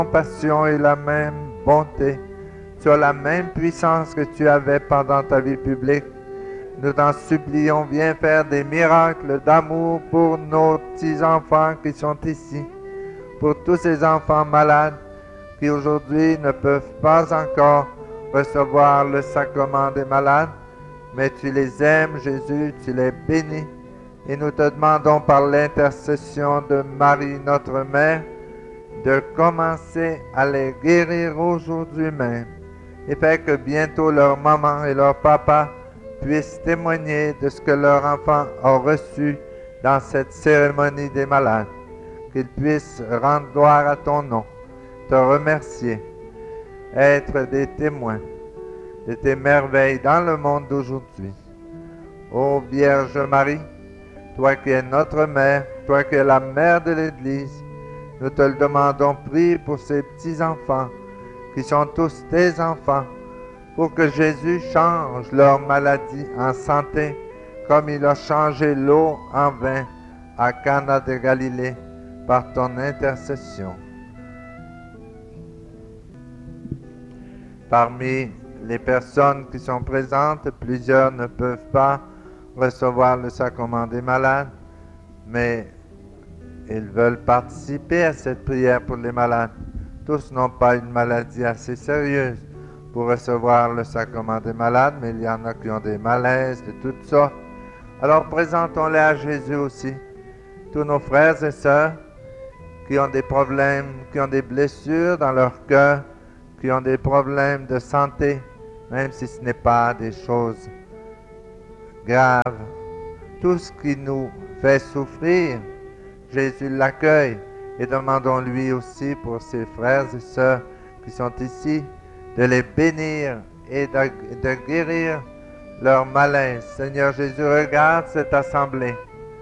compassion et la même bonté. Tu as la même puissance que tu avais pendant ta vie publique. Nous t'en supplions, viens faire des miracles d'amour pour nos petits-enfants qui sont ici, pour tous ces enfants malades qui aujourd'hui ne peuvent pas encore recevoir le sacrement des malades, mais tu les aimes, Jésus, tu les bénis. Et nous te demandons par l'intercession de Marie, notre Mère, de commencer à les guérir aujourd'hui même. Et fait que bientôt leur maman et leur papa puissent témoigner de ce que leur enfant a reçu dans cette cérémonie des malades. Qu'ils puissent rendre gloire à ton nom, te remercier, être des témoins de tes merveilles dans le monde d'aujourd'hui. Ô Vierge Marie, toi qui es notre mère, toi qui es la mère de l'Église, nous te le demandons, prie pour ces petits-enfants qui sont tous tes enfants, pour que Jésus change leur maladie en santé, comme il a changé l'eau en vin à Cana de Galilée par ton intercession. Parmi les personnes qui sont présentes, plusieurs ne peuvent pas recevoir le sacrement des malades, mais ils veulent participer à cette prière pour les malades. Tous n'ont pas une maladie assez sérieuse pour recevoir le sacrement des malades, mais il y en a qui ont des malaises de toutes sortes. Alors présentons-les à Jésus aussi. Tous nos frères et sœurs qui ont des problèmes, qui ont des blessures dans leur cœur, qui ont des problèmes de santé, même si ce n'est pas des choses graves. Tout ce qui nous fait souffrir, Jésus l'accueille et demandons lui aussi pour ses frères et sœurs qui sont ici, de les bénir et de guérir leur malaise. Seigneur Jésus, regarde cette assemblée.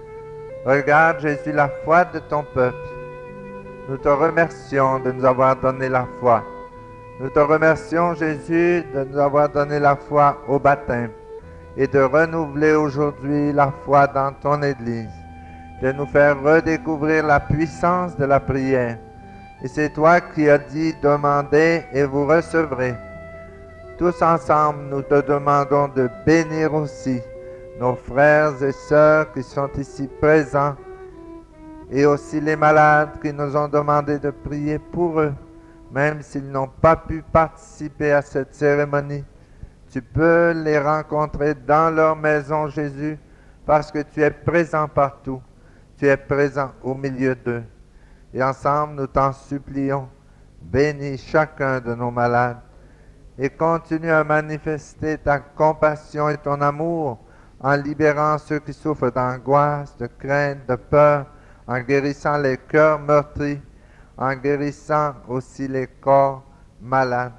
Regarde, Jésus, la foi de ton peuple. Nous te remercions de nous avoir donné la foi. Nous te remercions, Jésus, de nous avoir donné la foi au baptême et de renouveler aujourd'hui la foi dans ton Église, de nous faire redécouvrir la puissance de la prière. Et c'est toi qui as dit, demandez et vous recevrez. Tous ensemble, nous te demandons de bénir aussi nos frères et sœurs qui sont ici présents et aussi les malades qui nous ont demandé de prier pour eux, même s'ils n'ont pas pu participer à cette cérémonie. Tu peux les rencontrer dans leur maison, Jésus, parce que tu es présent partout. Tu es présent au milieu d'eux. Et ensemble, nous t'en supplions, bénis chacun de nos malades et continue à manifester ta compassion et ton amour en libérant ceux qui souffrent d'angoisse, de crainte, de peur, en guérissant les cœurs meurtris, en guérissant aussi les corps malades.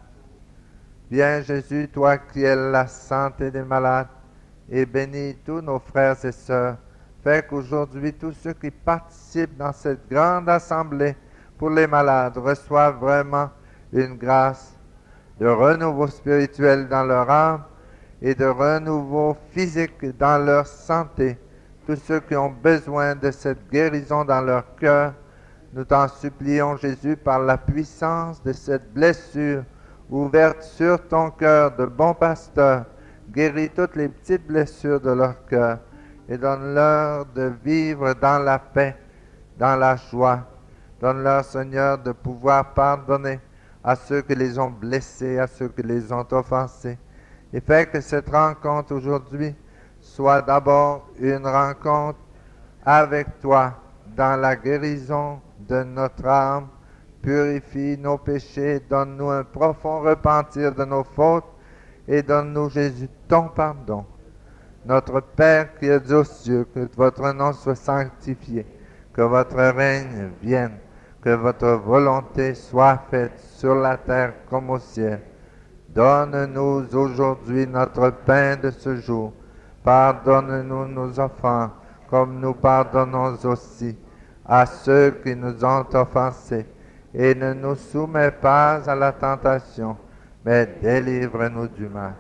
Viens Jésus, toi qui es la santé des malades, et bénis tous nos frères et sœurs. Fais qu'aujourd'hui, tous ceux qui participent dans cette grande assemblée pour les malades reçoivent vraiment une grâce de renouveau spirituel dans leur âme et de renouveau physique dans leur santé. Tous ceux qui ont besoin de cette guérison dans leur cœur, nous t'en supplions, Jésus, par la puissance de cette blessure ouverte sur ton cœur de bon pasteur, guéris toutes les petites blessures de leur cœur et donne-leur de vivre dans la paix, dans la joie. Donne-leur, Seigneur, de pouvoir pardonner à ceux qui les ont blessés, à ceux qui les ont offensés. Et fais que cette rencontre aujourd'hui soit d'abord une rencontre avec toi dans la guérison de notre âme. Purifie nos péchés, donne-nous un profond repentir de nos fautes et donne-nous, Jésus, ton pardon. Notre Père qui es aux cieux, que votre nom soit sanctifié, que votre règne vienne, que votre volonté soit faite sur la terre comme au ciel. Donne-nous aujourd'hui notre pain de ce jour. Pardonne-nous nos offenses, comme nous pardonnons aussi à ceux qui nous ont offensés. Et ne nous soumets pas à la tentation, mais délivre-nous du mal.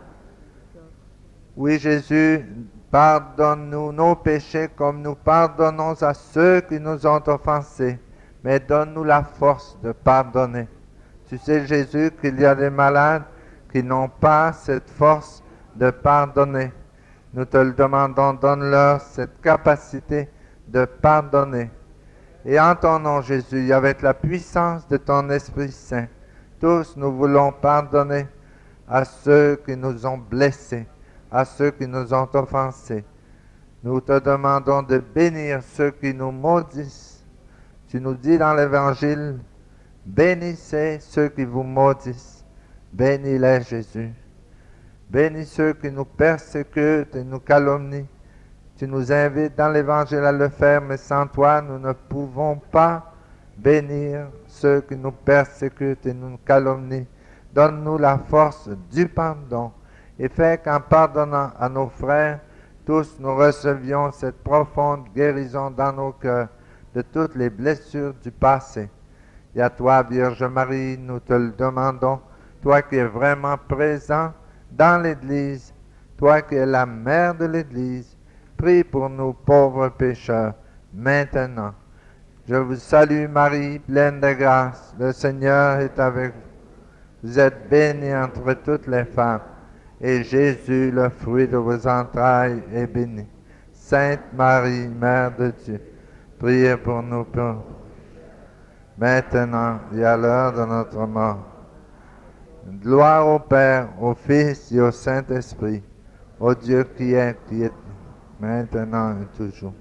Oui, Jésus, pardonne-nous nos péchés comme nous pardonnons à ceux qui nous ont offensés, mais donne-nous la force de pardonner. Tu sais, Jésus, qu'il y a des malades qui n'ont pas cette force de pardonner. Nous te le demandons, donne-leur cette capacité de pardonner. Et en ton nom, Jésus, et avec la puissance de ton Esprit Saint, tous nous voulons pardonner à ceux qui nous ont blessés, à ceux qui nous ont offensés. Nous te demandons de bénir ceux qui nous maudissent. Tu nous dis dans l'Évangile, bénissez ceux qui vous maudissent. Bénis-les, Jésus. Bénis ceux qui nous persécutent et nous calomnient. Tu nous invites dans l'Évangile à le faire, mais sans toi, nous ne pouvons pas bénir ceux qui nous persécutent et nous calomnient. Donne-nous la force du pardon et fais qu'en pardonnant à nos frères, tous nous recevions cette profonde guérison dans nos cœurs de toutes les blessures du passé. Et à toi, Vierge Marie, nous te le demandons, toi qui es vraiment présent dans l'Église, toi qui es la mère de l'Église, prie pour nous pauvres pécheurs, maintenant. Je vous salue Marie, pleine de grâce, le Seigneur est avec vous. Vous êtes bénie entre toutes les femmes, et Jésus, le fruit de vos entrailles, est béni. Sainte Marie, Mère de Dieu, priez pour nous pauvres, maintenant et à l'heure de notre mort. Gloire au Père, au Fils et au Saint-Esprit, au Dieu qui est, maintenant et toujours.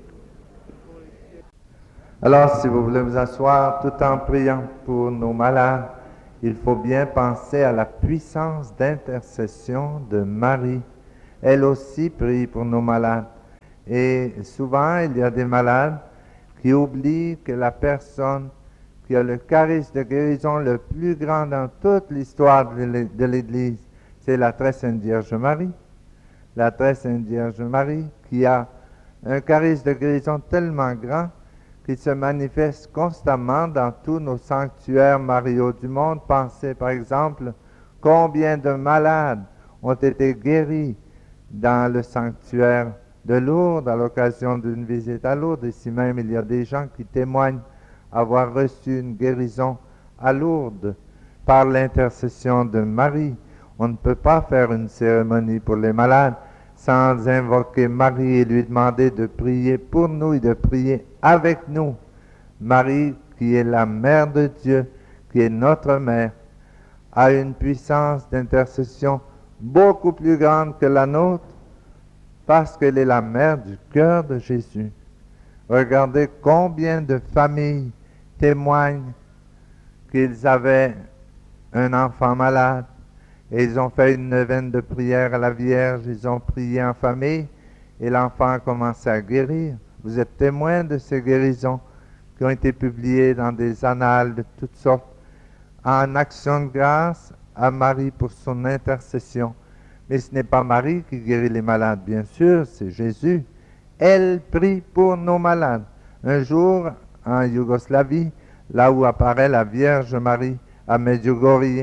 Alors, si vous voulez vous asseoir tout en priant pour nos malades, il faut bien penser à la puissance d'intercession de Marie. Elle aussi prie pour nos malades. Et souvent, il y a des malades qui oublient que la personne qui a le charisme de guérison le plus grand dans toute l'histoire de l'Église, c'est la très sainte Vierge Marie. La très sainte Vierge Marie qui a un charisme de guérison tellement grand qu'il se manifeste constamment dans tous nos sanctuaires mariaux du monde. Pensez par exemple combien de malades ont été guéris dans le sanctuaire de Lourdes à l'occasion d'une visite à Lourdes. Ici même, il y a des gens qui témoignent avoir reçu une guérison à Lourdes par l'intercession de Marie. On ne peut pas faire une cérémonie pour les malades sans invoquer Marie et lui demander de prier pour nous et de prier avec nous. Marie, qui est la Mère de Dieu, qui est notre Mère, a une puissance d'intercession beaucoup plus grande que la nôtre parce qu'elle est la Mère du cœur de Jésus. Regardez combien de familles témoignent qu'ils avaient un enfant malade et ils ont fait une neuvaine de prière à la Vierge, ils ont prié en famille et l'enfant a commencé à guérir. Vous êtes témoins de ces guérisons qui ont été publiées dans des annales de toutes sortes en action de grâce à Marie pour son intercession. Mais ce n'est pas Marie qui guérit les malades, bien sûr, c'est Jésus. Elle prie pour nos malades. Un jour, en Yougoslavie, là où apparaît la Vierge Marie à Medjugorje,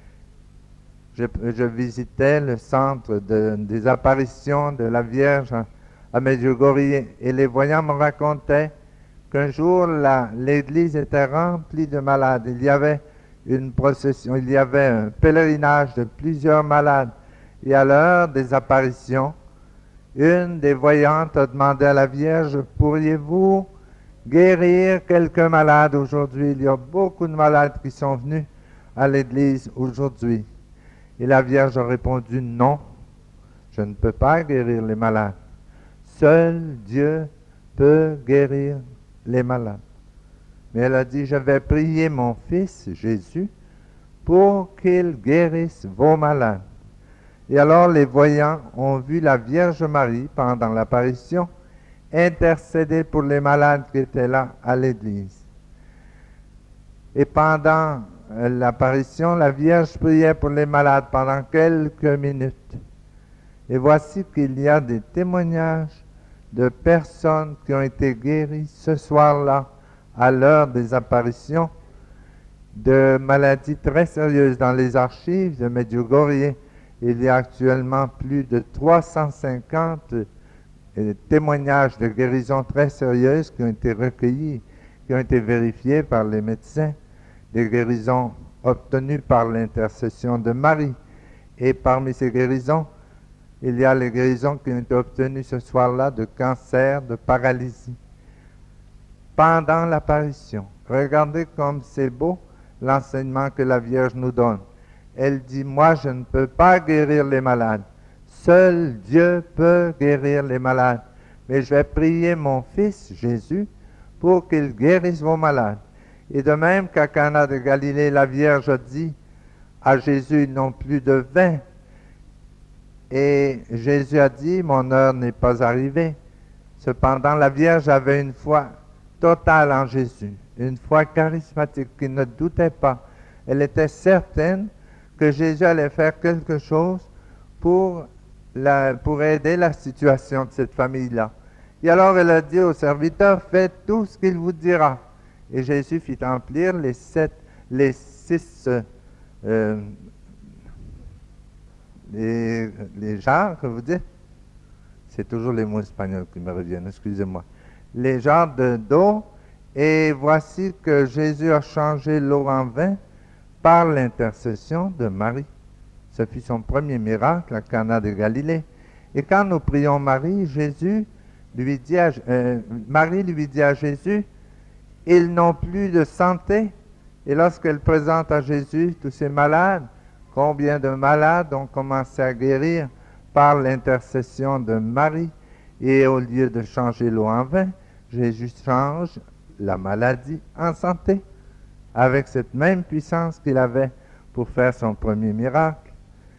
je visitais le centre des apparitions de la Vierge à Medjugorje et les voyants me racontaient qu'un jour l'église était remplie de malades. Il y avait une procession, il y avait un pèlerinage de plusieurs malades. Et à l'heure des apparitions, une des voyantes a demandé à la Vierge, pourriez-vous guérir quelques malades aujourd'hui? Il y a beaucoup de malades qui sont venus à l'église aujourd'hui. Et la Vierge a répondu, non, je ne peux pas guérir les malades. Seul Dieu peut guérir les malades. Mais elle a dit, je vais prier mon Fils Jésus pour qu'il guérisse vos malades. Et alors les voyants ont vu la Vierge Marie, pendant l'apparition, intercéder pour les malades qui étaient là à l'église. Et pendant l'apparition, la Vierge priait pour les malades pendant quelques minutes. Et voici qu'il y a des témoignages de personnes qui ont été guéries ce soir-là, à l'heure des apparitions, de maladies très sérieuses. Dans les archives de Medjugorje, il y a actuellement plus de 350 témoignages de guérison très sérieuses qui ont été recueillis, qui ont été vérifiés par les médecins, des guérisons obtenues par l'intercession de Marie. Et parmi ces guérisons, il y a les guérisons qui ont été obtenues ce soir-là de cancer, de paralysie. Pendant l'apparition, regardez comme c'est beau l'enseignement que la Vierge nous donne. Elle dit, moi je ne peux pas guérir les malades. Seul Dieu peut guérir les malades. Mais je vais prier mon Fils Jésus pour qu'il guérisse vos malades. Et de même qu'à Cana de Galilée, la Vierge a dit à Jésus, ils n'ont plus de vin. Et Jésus a dit, mon heure n'est pas arrivée. Cependant, la Vierge avait une foi totale en Jésus, une foi charismatique qui ne doutait pas. Elle était certaine que Jésus allait faire quelque chose pour aider la situation de cette famille-là. Et alors elle a dit au serviteur, faites tout ce qu'il vous dira. Et Jésus fit remplir les jarres, que vous dites? C'est toujours les mots espagnols qui me reviennent, excusez-moi. Les jarres d'eau, et voici que Jésus a changé l'eau en vin par l'intercession de Marie. Ce fut son premier miracle à Cana de Galilée. Et quand nous prions Marie, Marie lui dit à Jésus, ils n'ont plus de santé. Et lorsqu'elle présente à Jésus tous ces malades, combien de malades ont commencé à guérir par l'intercession de Marie. Et au lieu de changer l'eau en vin, Jésus change la maladie en santé, avec cette même puissance qu'il avait pour faire son premier miracle.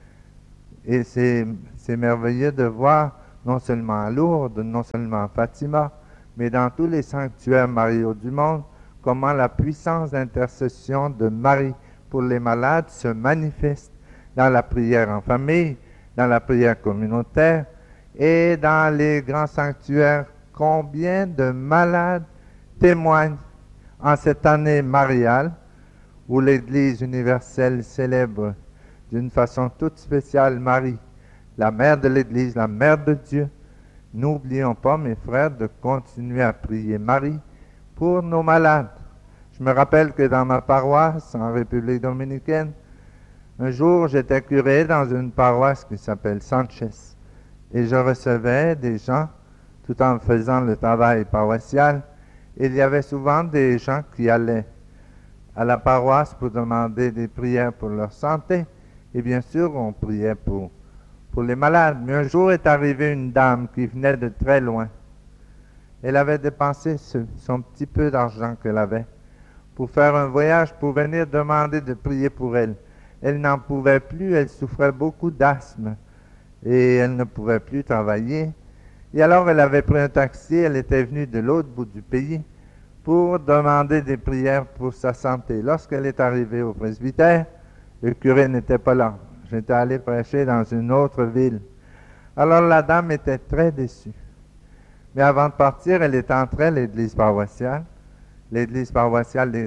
Et c'est merveilleux de voir, non seulement à Lourdes, non seulement à Fatima, mais dans tous les sanctuaires mariaux du monde, comment la puissance d'intercession de Marie pour les malades se manifeste dans la prière en famille, dans la prière communautaire et dans les grands sanctuaires. Combien de malades témoignent en cette année mariale où l'Église universelle célèbre d'une façon toute spéciale Marie, la mère de l'Église, la mère de Dieu. N'oublions pas, mes frères, de continuer à prier Marie pour nos malades. Je me rappelle que dans ma paroisse, en République dominicaine, un jour, j'étais curé dans une paroisse qui s'appelle Sanchez. Et je recevais des gens, tout en faisant le travail paroissial. Il y avait souvent des gens qui allaient à la paroisse pour demander des prières pour leur santé. Et bien sûr, on priait pour les malades. Mais un jour est arrivée une dame qui venait de très loin. Elle avait dépensé son petit peu d'argent qu'elle avait pour faire un voyage, pour venir demander de prier pour elle. Elle n'en pouvait plus, elle souffrait beaucoup d'asthme et elle ne pouvait plus travailler. Et alors elle avait pris un taxi, elle était venue de l'autre bout du pays pour demander des prières pour sa santé. Lorsqu'elle est arrivée au presbytère, le curé n'était pas là. J'étais allé prêcher dans une autre ville. Alors la dame était très déçue. Mais avant de partir, elle est entrée à l'église paroissiale. L'église paroissiale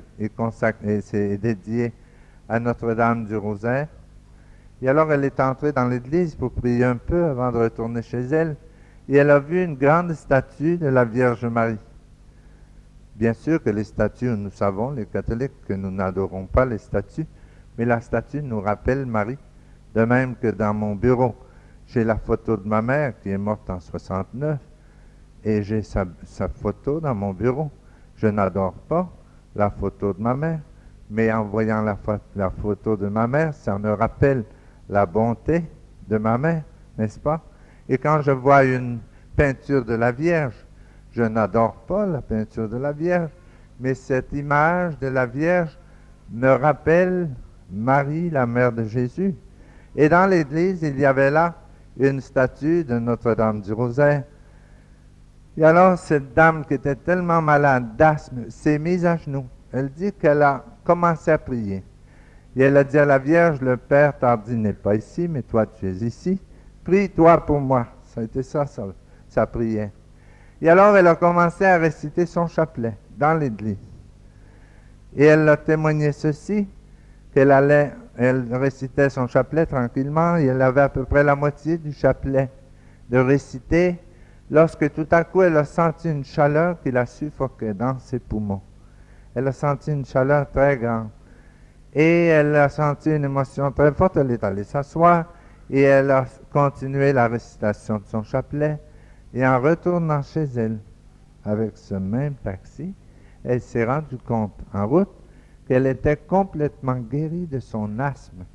est dédiée à Notre-Dame du Rosaire. Et alors elle est entrée dans l'église pour prier un peu avant de retourner chez elle. Et elle a vu une grande statue de la Vierge Marie. Bien sûr que les statues, nous savons, les catholiques, que nous n'adorons pas les statues, mais la statue nous rappelle Marie. De même que dans mon bureau, j'ai la photo de ma mère qui est morte en 69 et j'ai sa photo dans mon bureau. Je n'adore pas la photo de ma mère, mais en voyant la photo de ma mère, ça me rappelle la bonté de ma mère, n'est-ce pas? Et quand je vois une peinture de la Vierge, je n'adore pas la peinture de la Vierge, mais cette image de la Vierge me rappelle Marie, la mère de Jésus. Et dans l'église, il y avait là une statue de Notre-Dame du Rosaire. Et alors, cette dame qui était tellement malade d'asthme s'est mise à genoux. Elle dit qu'elle a commencé à prier. Et elle a dit à la Vierge, le Père Tardy n'est pas ici, mais toi tu es ici. Prie-toi pour moi. Ça a été ça, sa prière. Et alors, elle a commencé à réciter son chapelet dans l'église. Et elle a témoigné ceci, elle récitait son chapelet tranquillement, et elle avait à peu près la moitié du chapelet de réciter, lorsque tout à coup elle a senti une chaleur qui la suffoquait dans ses poumons. Elle a senti une chaleur très grande. Et elle a senti une émotion très forte. Elle est allée s'asseoir et elle a continué la récitation de son chapelet. Et en retournant chez elle avec ce même taxi, elle s'est rendue compte en route qu'elle était complètement guérie de son asthme.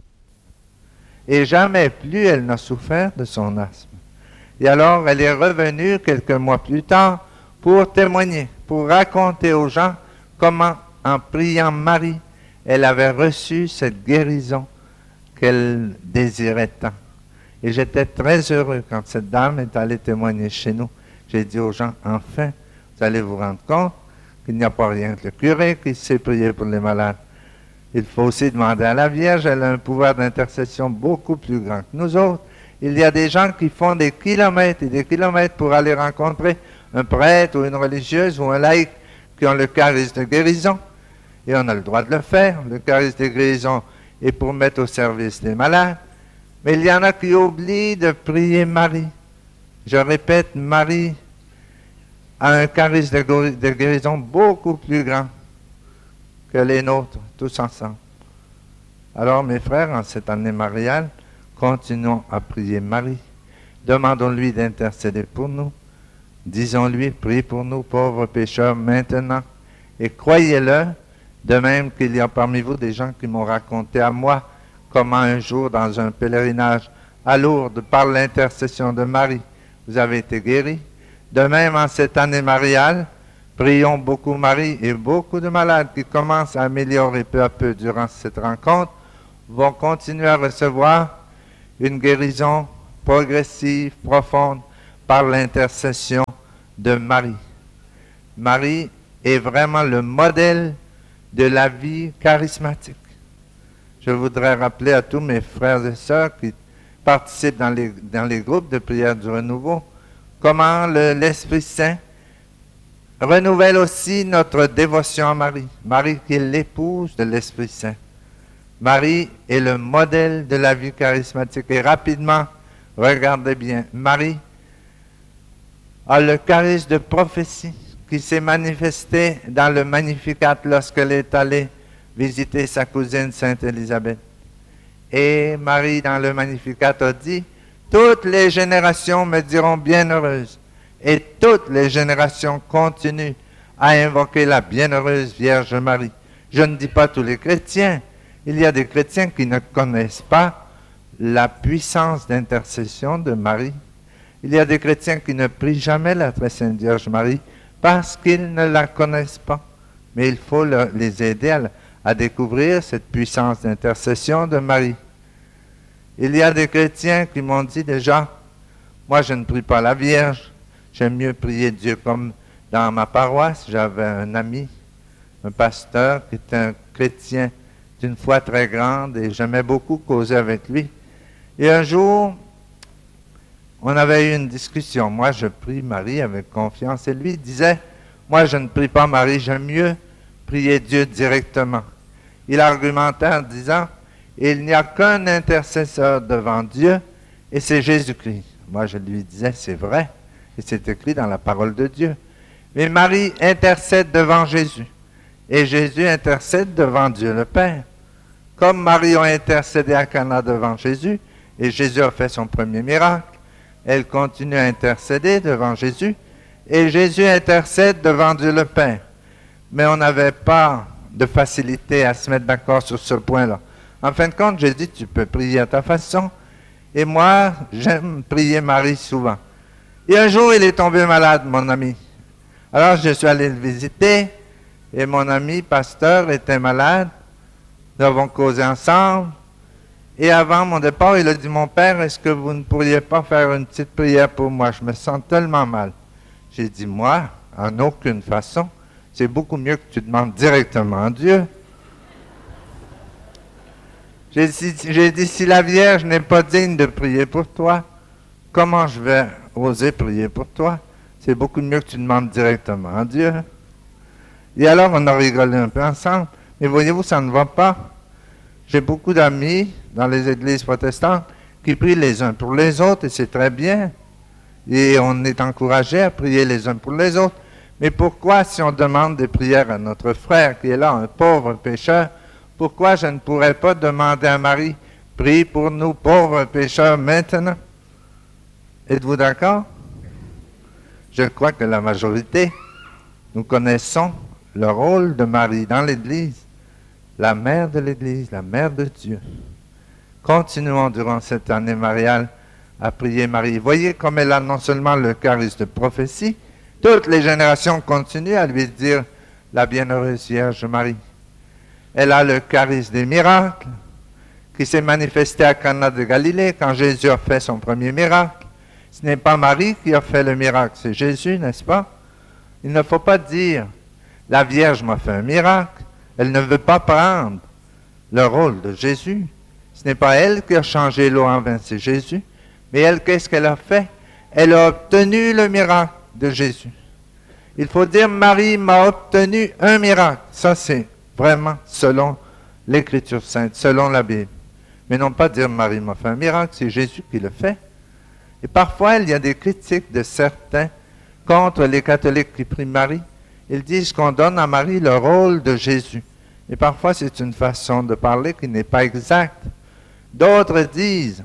Et jamais plus elle n'a souffert de son asthme. Et alors elle est revenue quelques mois plus tard pour témoigner, pour raconter aux gens comment, en priant Marie, elle avait reçu cette guérison qu'elle désirait tant. Et j'étais très heureux quand cette dame est allée témoigner chez nous. J'ai dit aux gens, enfin, vous allez vous rendre compte qu'il n'y a pas rien que le curé qui sait prier pour les malades. Il faut aussi demander à la Vierge, elle a un pouvoir d'intercession beaucoup plus grand que nous autres. Il y a des gens qui font des kilomètres et des kilomètres pour aller rencontrer un prêtre ou une religieuse ou un laïc qui ont le charisme de guérison. Et on a le droit de le faire. Le charisme de guérison est pour mettre au service des malades. Mais il y en a qui oublient de prier Marie. Je répète, Marie a un charisme de guérison beaucoup plus grand que les nôtres, tous ensemble. Alors, mes frères, en cette année mariale, continuons à prier Marie. Demandons-lui d'intercéder pour nous. Disons-lui, prie pour nous, pauvres pécheurs, maintenant. Et croyez-le, de même qu'il y a parmi vous des gens qui m'ont raconté à moi comment un jour, dans un pèlerinage à Lourdes, par l'intercession de Marie, vous avez été guéris. De même, en cette année mariale, prions beaucoup Marie et beaucoup de malades qui commencent à améliorer peu à peu durant cette rencontre vont continuer à recevoir une guérison progressive, profonde, par l'intercession de Marie. Marie est vraiment le modèle de la vie charismatique. Je voudrais rappeler à tous mes frères et sœurs qui participent dans les groupes de prière du renouveau comment l'Esprit Saint renouvelle aussi notre dévotion à Marie. Marie qui est l'épouse de l'Esprit Saint. Marie est le modèle de la vie charismatique. Et rapidement, regardez bien, Marie a le charisme de prophétie qui s'est manifesté dans le Magnificat lorsqu'elle est allée visiter sa cousine Sainte Élisabeth. Et Marie, dans le Magnificat, a dit, « Toutes les générations me diront bienheureuse. » Et toutes les générations continuent à invoquer la bienheureuse Vierge Marie. Je ne dis pas tous les chrétiens. Il y a des chrétiens qui ne connaissent pas la puissance d'intercession de Marie. Il y a des chrétiens qui ne prient jamais la très sainte Vierge Marie parce qu'ils ne la connaissent pas. Mais il faut les aider à découvrir cette puissance d'intercession de Marie. Il y a des chrétiens qui m'ont dit déjà, moi je ne prie pas la Vierge, j'aime mieux prier Dieu comme dans ma paroisse. J'avais un ami, un pasteur qui était un chrétien d'une foi très grande et j'aimais beaucoup causer avec lui. Et un jour, on avait eu une discussion. Moi, je prie Marie avec confiance et lui disait, moi je ne prie pas Marie, j'aime mieux prier Dieu directement. Il argumentait en disant, il n'y a qu'un intercesseur devant Dieu et c'est Jésus-Christ. Moi, je lui disais, c'est vrai, et c'est écrit dans la parole de Dieu. Mais Marie intercède devant Jésus et Jésus intercède devant Dieu le Père. Comme Marie a intercédé à Cana devant Jésus et Jésus a fait son premier miracle, elle continue à intercéder devant Jésus et Jésus intercède devant Dieu le Père. Mais on n'avait pas de facilité à se mettre d'accord sur ce point-là. En fin de compte, j'ai dit, tu peux prier à ta façon. Et moi, j'aime prier Marie souvent. Et un jour, il est tombé malade, mon ami. Alors, je suis allé le visiter. Et mon ami, pasteur, était malade. Nous avons causé ensemble. Et avant mon départ, il a dit, mon père, est-ce que vous ne pourriez pas faire une petite prière pour moi? Je me sens tellement mal. J'ai dit, moi, en aucune façon. C'est beaucoup mieux que tu demandes directement à Dieu. J'ai dit, si la Vierge n'est pas digne de prier pour toi, comment je vais oser prier pour toi? C'est beaucoup mieux que tu demandes directement à Dieu. Et alors, on a rigolé un peu ensemble. Mais voyez-vous, ça ne va pas. J'ai beaucoup d'amis dans les églises protestantes qui prient les uns pour les autres, et c'est très bien. Et on est encouragé à prier les uns pour les autres. Mais pourquoi, si on demande des prières à notre frère qui est là, un pauvre pécheur, Pourquoi je ne pourrais pas demander à Marie, prie pour nous pauvres pécheurs maintenant? Êtes-vous d'accord? Je crois que la majorité, nous connaissons le rôle de Marie dans l'Église, la mère de l'Église, la mère de Dieu. Continuons durant cette année mariale à prier Marie. Voyez comme elle a non seulement le charisme de prophétie, toutes les générations continuent à lui dire la bienheureuse Vierge Marie. Elle a le charisme des miracles qui s'est manifesté à Cana de Galilée quand Jésus a fait son premier miracle. Ce n'est pas Marie qui a fait le miracle, c'est Jésus, n'est-ce pas? Il ne faut pas dire la Vierge m'a fait un miracle. Elle ne veut pas prendre le rôle de Jésus. Ce n'est pas elle qui a changé l'eau en vin, c'est Jésus. Mais elle, qu'est-ce qu'elle a fait? Elle a obtenu le miracle de Jésus. Il faut dire, Marie m'a obtenu un miracle. Ça, c'est vraiment selon l'Écriture sainte, selon la Bible. Mais non pas dire, Marie m'a fait un miracle, c'est Jésus qui le fait. Et parfois, il y a des critiques de certains contre les catholiques qui prient Marie. Ils disent qu'on donne à Marie le rôle de Jésus. Et parfois, c'est une façon de parler qui n'est pas exacte. D'autres disent,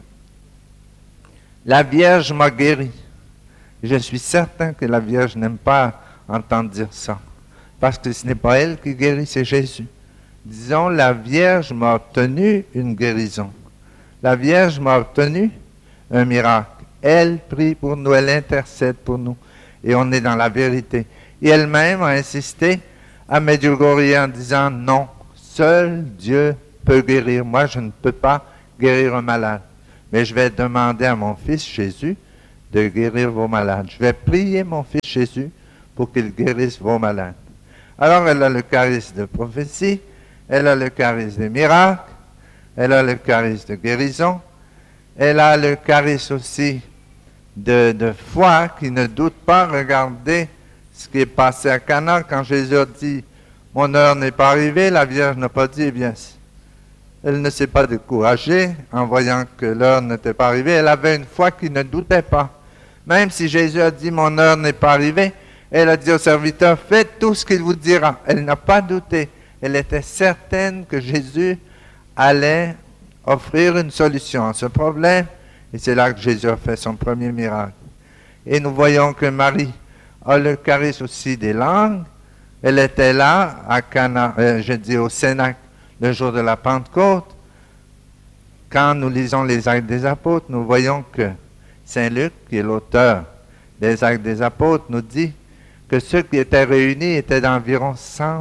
la Vierge m'a guéri. Je suis certain que la Vierge n'aime pas entendre dire ça. Parce que ce n'est pas elle qui guérit, c'est Jésus. Disons, la Vierge m'a obtenu une guérison. La Vierge m'a obtenu un miracle. Elle prie pour nous, elle intercède pour nous. Et on est dans la vérité. Et elle-même a insisté à Medjugorje en disant, non, seul Dieu peut guérir. Moi, je ne peux pas guérir un malade. Mais je vais demander à mon fils Jésus de guérir vos malades. Je vais prier mon fils Jésus pour qu'il guérisse vos malades. Alors, elle a le charisme de prophétie, elle a le charisme des miracles, elle a le charisme de guérison, elle a le charisme aussi de foi qui ne doute pas. Regardez ce qui est passé à Cana quand Jésus a dit « Mon heure n'est pas arrivée », la Vierge n'a pas dit « Eh bien, elle ne s'est pas découragée en voyant que l'heure n'était pas arrivée. Elle avait une foi qui ne doutait pas. Même si Jésus a dit « Mon heure n'est pas arrivée », elle a dit au serviteur « Faites tout ce qu'il vous dira ». Elle n'a pas douté. Elle était certaine que Jésus allait offrir une solution à ce problème. Et c'est là que Jésus a fait son premier miracle. Et nous voyons que Marie a le charisme aussi des langues. Elle était là à Cana, au Cénacle, le jour de la Pentecôte. Quand nous lisons les Actes des Apôtres, nous voyons que Saint Luc, qui est l'auteur des Actes des Apôtres, nous dit que ceux qui étaient réunis étaient d'environ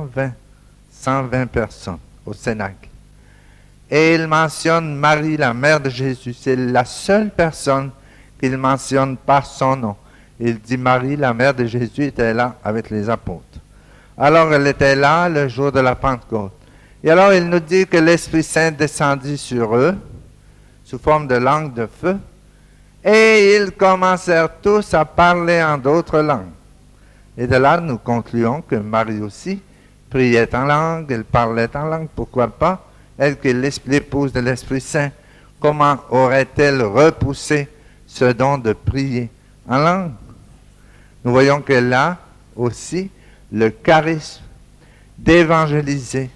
120 personnes au Cénacle. Et il mentionne Marie, la mère de Jésus. C'est la seule personne qu'il mentionne par son nom. Il dit Marie, la mère de Jésus, était là avec les apôtres. Alors elle était là le jour de la Pentecôte. Et alors il nous dit que l'Esprit Saint descendit sur eux sous forme de langue de feu. Et ils commencèrent tous à parler en d'autres langues. Et de là, nous concluons que Marie aussi priait en langue, elle parlait en langue, pourquoi pas? Elle qui est l'épouse de l'Esprit Saint, comment aurait-elle repoussé ce don de prier en langue? Nous voyons qu'elle a aussi le charisme d'évangéliser,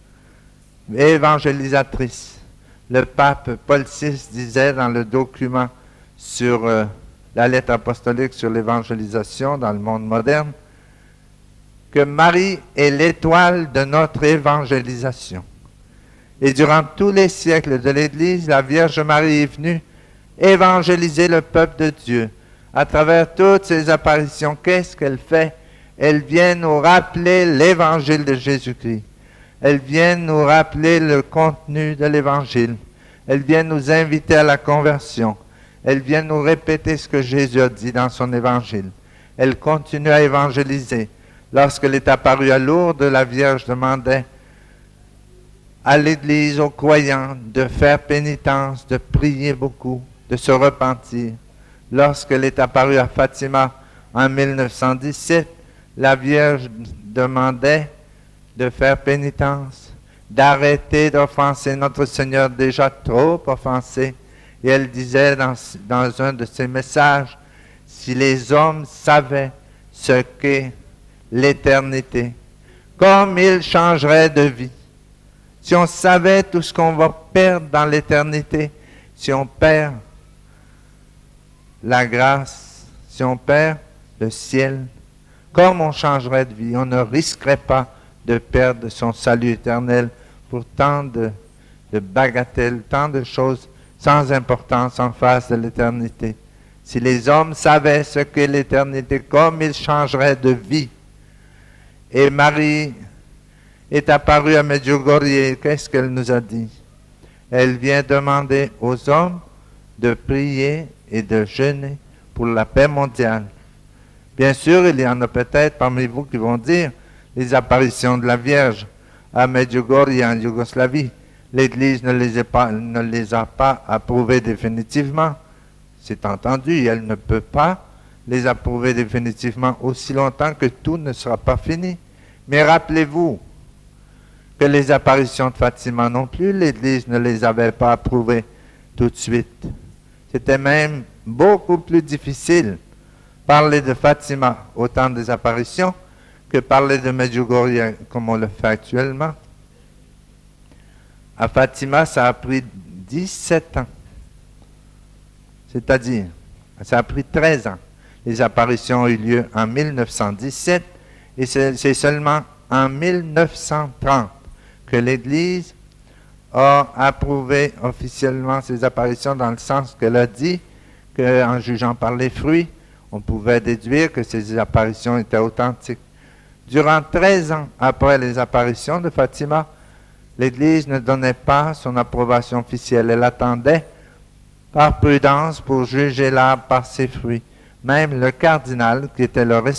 évangélisatrice. Le pape Paul VI disait dans le document sur la lettre apostolique sur l'évangélisation dans le monde moderne, que Marie est l'étoile de notre évangélisation. Et durant tous les siècles de l'Église, la Vierge Marie est venue évangéliser le peuple de Dieu. À travers toutes ces apparitions, qu'est-ce qu'elle fait? Elle vient nous rappeler l'Évangile de Jésus-Christ. Elle vient nous rappeler le contenu de l'Évangile. Elle vient nous inviter à la conversion. Elle vient nous répéter ce que Jésus a dit dans son Évangile. Elle continue à évangéliser. Lorsqu'elle est apparue à Lourdes, la Vierge demandait à l'Église, aux croyants, de faire pénitence, de prier beaucoup, de se repentir. Lorsqu'elle est apparue à Fatima en 1917, la Vierge demandait de faire pénitence, d'arrêter d'offenser notre Seigneur déjà trop offensé. Et elle disait dans un de ses messages, si les hommes savaient ce qu'est l'éternité, comme ils changeraient de vie. Si on savait tout ce qu'on va perdre dans l'éternité, si on perd la grâce, si on perd le ciel, comme on changerait de vie, on ne risquerait pas de perdre son salut éternel pour tant de bagatelles, tant de choses sans importance en face de l'éternité. Si les hommes savaient ce qu'est l'éternité, comme ils changeraient de vie. Et Marie est apparue à Medjugorje, qu'est-ce qu'elle nous a dit? Elle vient demander aux hommes de prier et de jeûner pour la paix mondiale. Bien sûr, il y en a peut-être parmi vous qui vont dire les apparitions de la Vierge à Medjugorje en Yougoslavie. L'Église ne les a pas approuvées définitivement. C'est entendu, elle ne peut pas les approuver définitivement aussi longtemps que tout ne sera pas fini. Mais rappelez-vous que les apparitions de Fatima non plus, l'Église ne les avait pas approuvées tout de suite. C'était même beaucoup plus difficile parler de Fatima au temps des apparitions que parler de Medjugorje comme on le fait actuellement. À Fatima, ça a pris 17 ans. C'est-à-dire, ça a pris 13 ans. Les apparitions ont eu lieu en 1917 et c'est seulement en 1930 que l'Église a approuvé officiellement ces apparitions dans le sens qu'elle a dit qu'en jugeant par les fruits, on pouvait déduire que ces apparitions étaient authentiques. Durant 13 ans après les apparitions de Fatima, l'Église ne donnait pas son approbation officielle. Elle attendait par prudence pour juger l'arbre par ses fruits. Même le cardinal, qui était le responsable